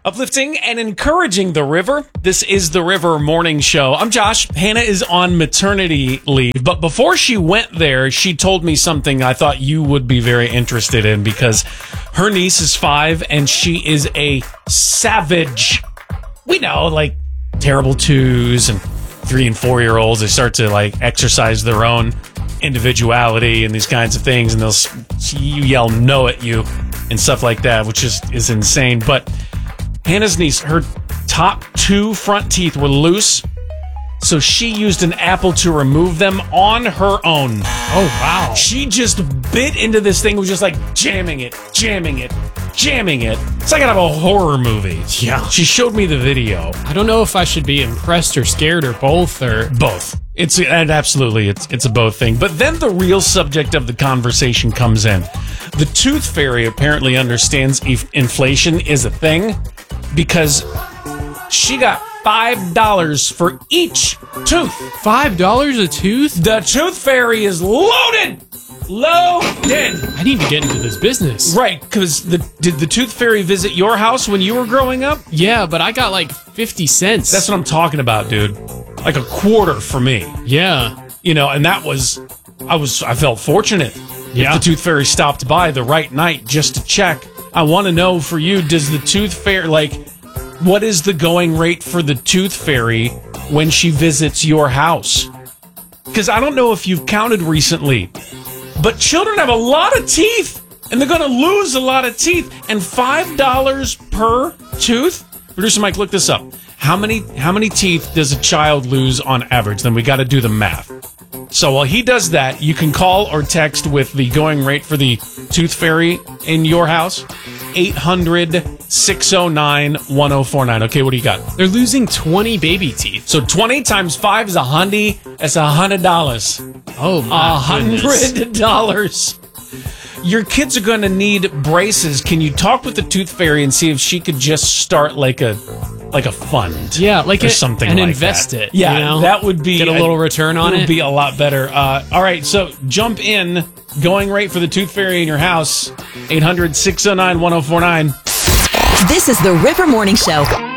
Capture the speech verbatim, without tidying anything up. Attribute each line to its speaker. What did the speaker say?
Speaker 1: Uplifting and encouraging the river. This is the River Morning Show. I'm Josh. Hannah is on maternity leave, but before she went there, she told me something I thought you would be very interested in because her niece is five and she is a savage. We know, like, terrible twos and three and four year olds, they start to like exercise their own individuality and these kinds of things, and they'll you yell no at you and stuff like that, which is, is insane. But Hannah's niece, her top two front teeth were loose, so she used an apple to remove them on her own.
Speaker 2: Oh, wow.
Speaker 1: She just bit into this thing, was just like jamming it, jamming it, jamming it. It's like out of a horror movie.
Speaker 2: Yeah.
Speaker 1: She showed me the video.
Speaker 2: I don't know if I should be impressed or scared or both or...
Speaker 1: Both. It's and absolutely, it's it's a both thing. But then the real subject of the conversation comes in. The tooth fairy apparently understands if inflation is a thing because she got five dollars for each tooth.
Speaker 2: Five dollars a tooth?
Speaker 1: The tooth fairy is loaded! Loaded!
Speaker 2: I need to get into this business.
Speaker 1: Right, because the did the tooth fairy visit your house when you were growing up?
Speaker 2: Yeah, but I got like fifty cents.
Speaker 1: That's what I'm talking about, dude. Like a quarter for me.
Speaker 2: Yeah.
Speaker 1: You know, and that was, I was, I felt fortunate.
Speaker 2: Yeah.
Speaker 1: If the tooth fairy stopped by the right night just to check. I want to know for you, does the tooth fairy, like, what is the going rate for the tooth fairy when she visits your house? Because I don't know if you've counted recently, but children have a lot of teeth, and they're going to lose a lot of teeth. And five dollars per tooth? Producer Mike, look this up. How many how many teeth does a child lose on average? Then we got to do the math. So while he does that, you can call or text with the going rate for the tooth fairy in your house. eight hundred, six oh nine, one oh four nine. Okay, what do you got?
Speaker 2: They're losing twenty baby teeth.
Speaker 1: So twenty times five is a hundy. That's a hundred dollars.
Speaker 2: Oh, my
Speaker 1: A hundred dollars. Your kids are going to need braces. Can you talk with the tooth fairy and see if she could just start like a like a fund?
Speaker 2: Yeah, like
Speaker 1: or
Speaker 2: a,
Speaker 1: something
Speaker 2: and
Speaker 1: like
Speaker 2: invest
Speaker 1: that.
Speaker 2: it.
Speaker 1: Yeah,
Speaker 2: you know?
Speaker 1: that would be
Speaker 2: get a little return on it.
Speaker 1: Would be a lot better. Uh, all right, so jump in. Going rate for the tooth fairy in your house. eight hundred, six oh nine, one oh four nine.
Speaker 3: This is the River Morning Show.